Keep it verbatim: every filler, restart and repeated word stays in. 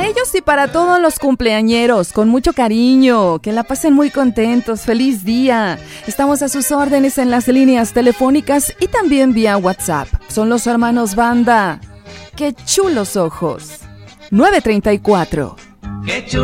ellos y para todos los cumpleañeros, con mucho cariño, que la pasen muy contentos, feliz día. Estamos a sus órdenes en las líneas telefónicas y también vía WhatsApp. Son los hermanos Banda. ¡Qué chulos ojos! nueve treinta y cuatro.